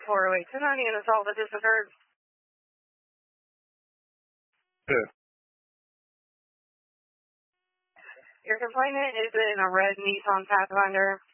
408 290, an assault that just occurred. Good. Your complainant is in a red Nissan Pathfinder.